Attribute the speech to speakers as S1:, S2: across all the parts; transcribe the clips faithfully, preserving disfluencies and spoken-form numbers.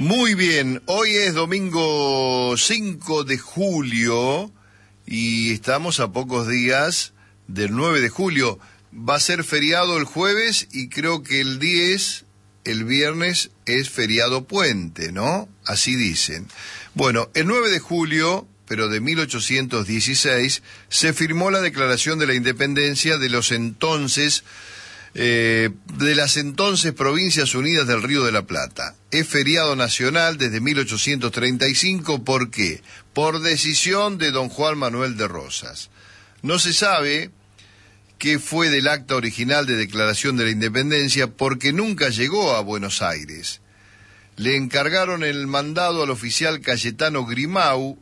S1: Muy bien, hoy es domingo cinco de julio y estamos a pocos días del nueve de julio. Va a ser feriado el jueves y creo que el diez, el viernes, es feriado puente, ¿no? Así dicen. Bueno, el nueve de julio, pero de mil ochocientos dieciséis, se firmó la Declaración de la Independencia de los entonces Eh, de las entonces Provincias Unidas del Río de la Plata. Es feriado nacional desde mil ochocientos treinta y cinco, ¿por qué? Por decisión de don Juan Manuel de Rosas. No se sabe qué fue del acta original de Declaración de la Independencia porque nunca llegó a Buenos Aires. Le encargaron el mandado al oficial Cayetano Grimau,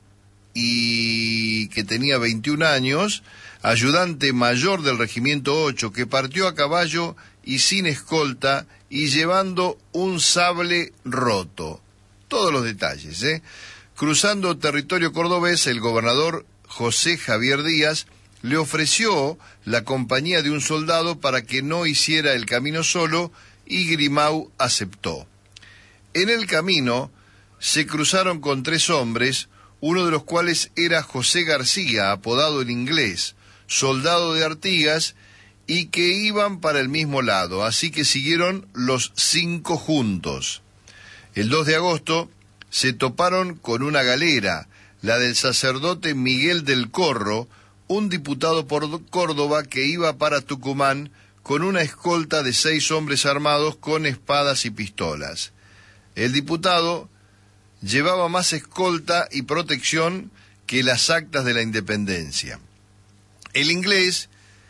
S1: y que tenía veintiún años, ayudante mayor del Regimiento ocho, que partió a caballo y sin escolta y llevando un sable roto. Todos los detalles, ¿eh? Cruzando territorio cordobés, el gobernador José Javier Díaz le ofreció la compañía de un soldado para que no hiciera el camino solo y Grimau aceptó. En el camino se cruzaron con tres hombres, uno de los cuales era José García, apodado el Inglés, soldado de Artigas, y que iban para el mismo lado, así que siguieron los cinco juntos. El dos de agosto se toparon con una galera, la del sacerdote Miguel del Corro, un diputado por Córdoba que iba para Tucumán con una escolta de seis hombres armados con espadas y pistolas. El diputado llevaba más escolta y protección que las actas de la Independencia. El Inglés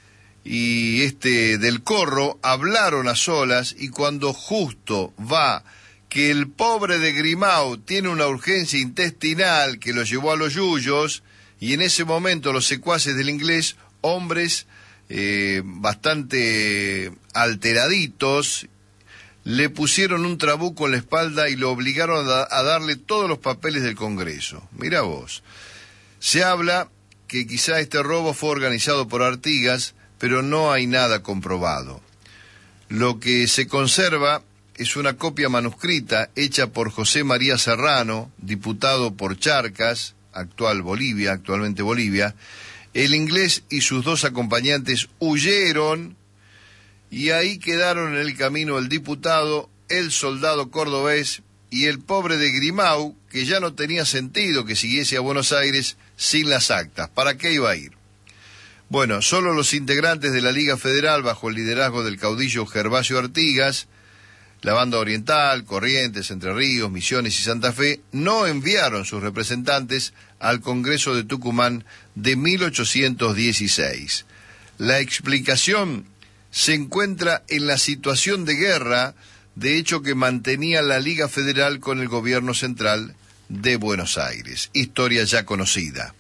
S1: y este del Corro hablaron a solas y cuando justo va que el pobre de Grimau tiene una urgencia intestinal que lo llevó a los yuyos, y en ese momento los secuaces del Inglés, hombres eh, bastante alteraditos, le pusieron un trabuco en la espalda y lo obligaron a, a darle todos los papeles del Congreso. Mirá vos. Se habla que quizá este robo fue organizado por Artigas, pero no hay nada comprobado. Lo que se conserva es una copia manuscrita hecha por José María Serrano, diputado por Charcas, actual Bolivia, actualmente Bolivia. El Inglés y sus dos acompañantes huyeron y ahí quedaron en el camino el diputado, el soldado cordobés y el pobre de Grimau, que ya no tenía sentido que siguiese a Buenos Aires sin las actas. ¿Para qué iba a ir? Bueno, solo los integrantes de la Liga Federal, bajo el liderazgo del caudillo Gervasio Artigas, la Banda Oriental, Corrientes, Entre Ríos, Misiones y Santa Fe, no enviaron sus representantes al Congreso de Tucumán de mil ochocientos dieciséis. La explicación se encuentra en la situación de guerra, de hecho, que mantenía la Liga Federal con el gobierno central de Buenos Aires. Historia ya conocida.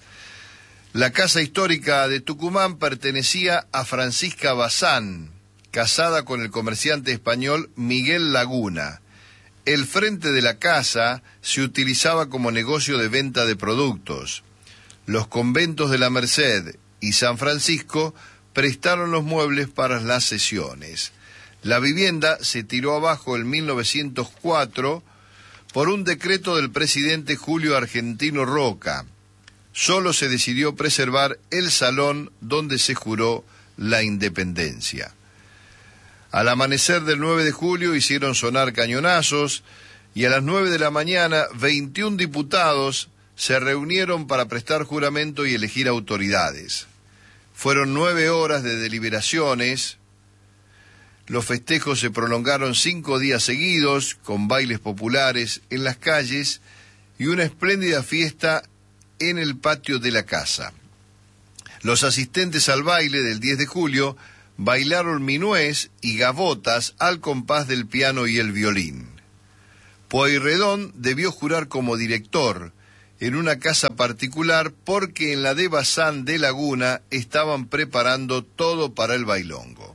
S1: La Casa Histórica de Tucumán pertenecía a Francisca Bazán, casada con el comerciante español Miguel Laguna. El frente de la casa se utilizaba como negocio de venta de productos. Los conventos de la Merced y San Francisco prestaron los muebles para las sesiones. La vivienda se tiró abajo en mil novecientos cuatro por un decreto del presidente Julio Argentino Roca. Solo se decidió preservar el salón donde se juró la independencia. Al amanecer del nueve de julio hicieron sonar cañonazos y a las nueve de la mañana veintiún diputados se reunieron para prestar juramento y elegir autoridades. Fueron nueve horas de deliberaciones. Los festejos se prolongaron cinco días seguidos, con bailes populares en las calles y una espléndida fiesta en el patio de la casa. Los asistentes al baile del diez de julio bailaron minués y gavotas al compás del piano y el violín. Pueyrredón debió jurar como director en una casa particular porque en la de Bazán de Laguna estaban preparando todo para el bailongo.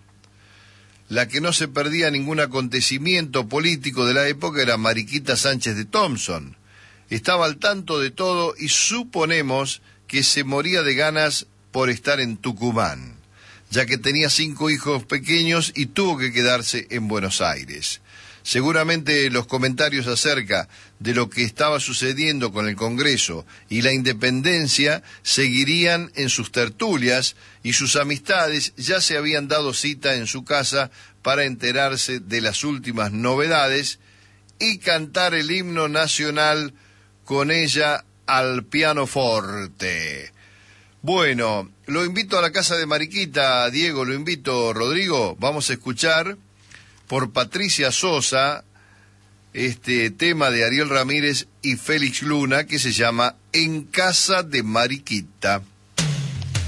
S1: La que no se perdía ningún acontecimiento político de la época era Mariquita Sánchez de Thompson. Estaba al tanto de todo y suponemos que se moría de ganas por estar en Tucumán, ya que tenía cinco hijos pequeños y tuvo que quedarse en Buenos Aires. Seguramente los comentarios acerca de lo que estaba sucediendo con el Congreso y la independencia seguirían en sus tertulias, y sus amistades ya se habían dado cita en su casa para enterarse de las últimas novedades y cantar el himno nacional con ella al pianoforte. Bueno, lo invito a la casa de Mariquita, Diego, lo invito, Rodrigo. Vamos a escuchar por Patricia Sosa este tema de Ariel Ramírez y Félix Luna que se llama En casa de Mariquita.